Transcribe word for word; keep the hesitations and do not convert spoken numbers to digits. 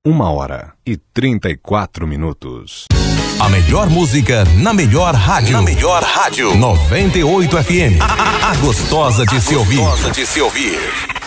Uma hora e trinta e quatro minutos. A melhor música na melhor rádio. Na melhor rádio. noventa e oito F M. A, a, a gostosa de se ouvir. Gostosa de se ouvir.